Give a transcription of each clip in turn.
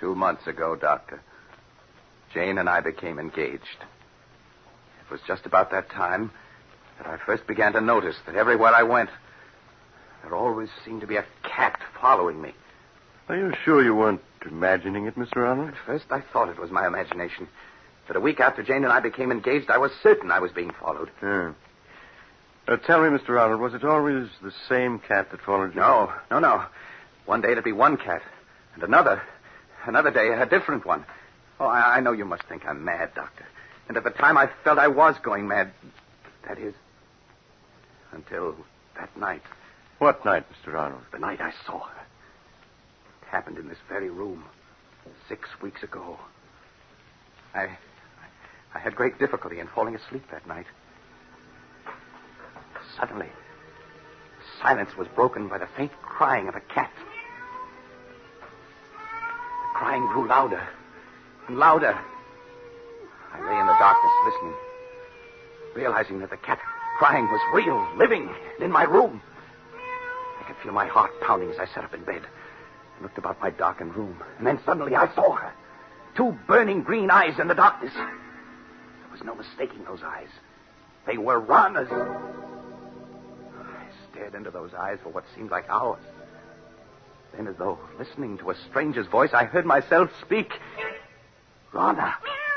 2 months ago, Doctor, Jane and I became engaged. It was just about that time that I first began to notice that everywhere I went, there always seemed to be a cat following me. Are you sure you weren't imagining it, Mr. Arnold? At first, I thought it was my imagination. But a week after Jane and I became engaged, I was certain I was being followed. Yeah. Tell me, Mr. Arnold, was it always the same cat that followed you? No. One day it'd be one cat, and another day a different one. Oh, I know you must think I'm mad, Doctor. And at the time I felt I was going mad. That is, until that night. What night, Mr. Arnold? The night I saw her. It happened in this very room 6 weeks ago. I had great difficulty in falling asleep that night. Suddenly, silence was broken by the faint crying of a cat. The crying grew louder and louder. I lay in the darkness listening, realizing that the cat crying was real, living, and in my room. I could feel my heart pounding as I sat up in bed and looked about my darkened room. And then suddenly I saw her. 2 burning green eyes in the darkness. There was no mistaking those eyes. They were Rana's. I stared into those eyes for what seemed like hours. Then, as though listening to a stranger's voice, I heard myself speak. Rana.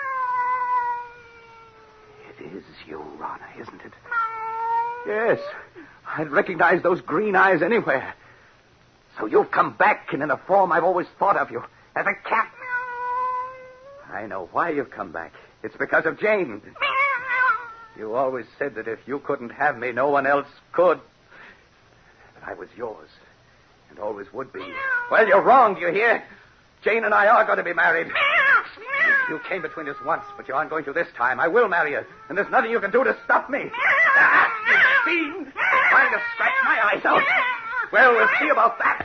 It is you, Rana, isn't it? Yes. I'd recognize those green eyes anywhere. So you've come back, and in a form I've always thought of you, as a cat. I know why you've come back. It's because of Jane. You always said that if you couldn't have me, no one else could. But I was yours, and always would be. Well, you're wrong, do you hear? Jane and I are going to be married. You came between us once, but you aren't going to this time. I will marry you, and there's nothing you can do to stop me. You fiend! Trying to scratch my eyes out. Well, we'll see about that.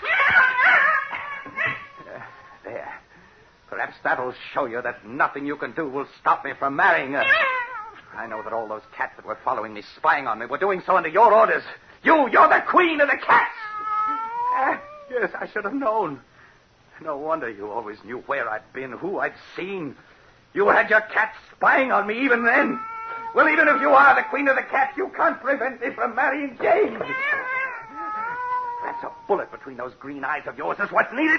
There. Perhaps that'll show you that nothing you can do will stop me from marrying her. I know that all those cats that were following me, spying on me, were doing so under your orders. You're the queen of the cats. Yes, I should have known. No wonder you always knew where I'd been, who I'd seen. You had your cats spying on me even then. Well, even if you are the queen of the cats, you can't prevent me from marrying Jane. That's a bullet between those green eyes of yours is what's needed.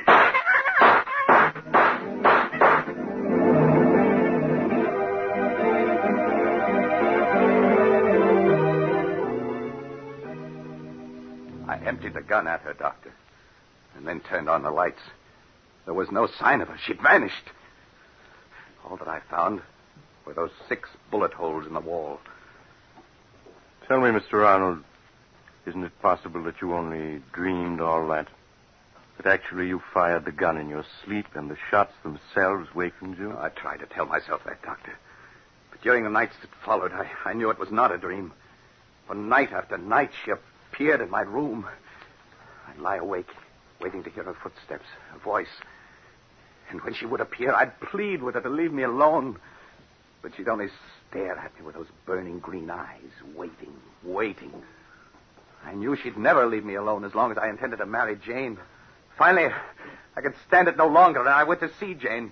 I emptied the gun at her, Doctor, and then turned on the lights. There was no sign of her. She'd vanished. All that I found were those 6 bullet holes in the wall. Tell me, Mr. Arnold, isn't it possible that you only dreamed all that? That actually you fired the gun in your sleep and the shots themselves wakened you? I tried to tell myself that, Doctor. But during the nights that followed, I knew it was not a dream. For night after night, she appeared in my room. I'd lie awake, waiting to hear her footsteps, her voice. And when she would appear, I'd plead with her to leave me alone. But she'd only stare at me with those burning green eyes, waiting. I knew she'd never leave me alone as long as I intended to marry Jane. Finally, I could stand it no longer, and I went to see Jane.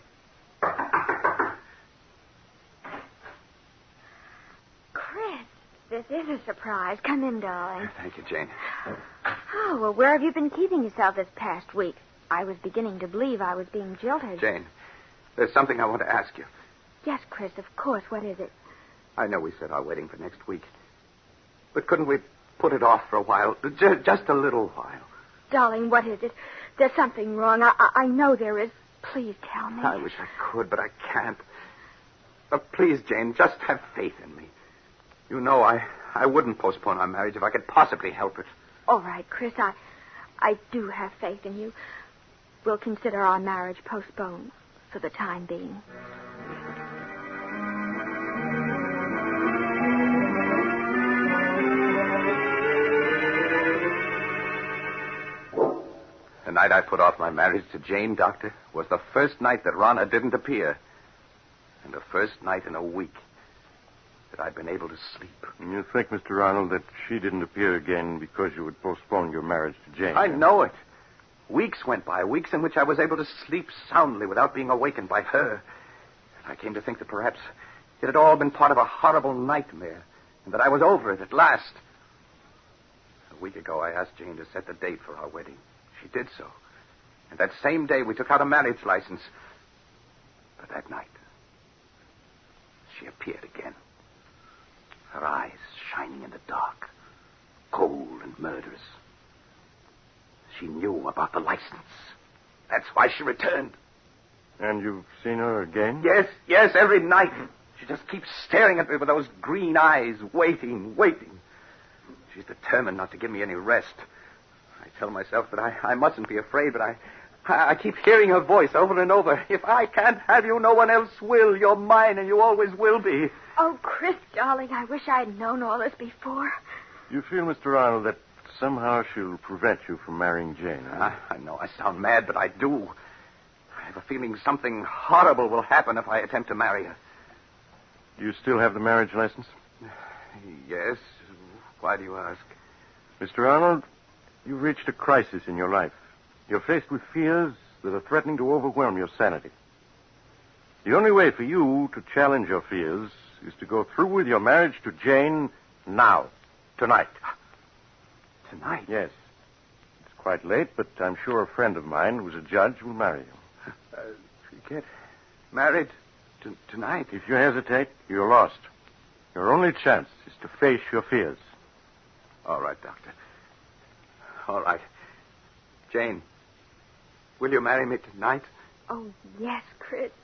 Chris, this is a surprise. Come in, darling. Thank you, Jane. Oh, well, where have you been keeping yourself this past week? I was beginning to believe I was being jilted. Jane, there's something I want to ask you. Yes, Chris, of course. What is it? I know we set our wedding for next week. But couldn't we put it off for a while? Just a little while. Darling, what is it? There's something wrong. I know there is. Please tell me. I wish I could, but I can't. Please, Jane, just have faith in me. You know I wouldn't postpone our marriage if I could possibly help it. All right, Chris, I do have faith in you. We'll consider our marriage postponed for the time being. The night I put off my marriage to Jane, Doctor, was the first night that Rana didn't appear. And the first night in a week that I'd been able to sleep. And you think, Mr. Arnold, that she didn't appear again because you would postpone your marriage to Jane? I know it. Weeks went by, weeks in which I was able to sleep soundly without being awakened by her. And I came to think that perhaps it had all been part of a horrible nightmare, and that I was over it at last. A week ago, I asked Jane to set the date for our wedding. She did so. And that same day, we took out a marriage license. But that night, she appeared again. Her eyes shining in the dark, cold and murderous. She knew about the license. That's why she returned. And you've seen her again? Yes, every night. She just keeps staring at me with those green eyes, waiting. She's determined not to give me any rest. I tell myself that I mustn't be afraid, but I keep hearing her voice over and over. If I can't have you, no one else will. You're mine, and you always will be. Oh, Chris, darling, I wish I'd known all this before. You feel, Mr. Arnold, that somehow she'll prevent you from marrying Jane, huh? I know I sound mad, but I do. I have a feeling something horrible will happen if I attempt to marry her. Do you still have the marriage license? Yes. Why do you ask? Mr. Arnold, you've reached a crisis in your life. You're faced with fears that are threatening to overwhelm your sanity. The only way for you to challenge your fears is to go through with your marriage to Jane now, tonight. Tonight? Yes. It's quite late, but I'm sure a friend of mine who's a judge will marry you. Get married tonight? If you hesitate, you're lost. Your only chance is to face your fears. All right, Doctor. All right. Jane, will you marry me tonight? Oh, yes, Chris.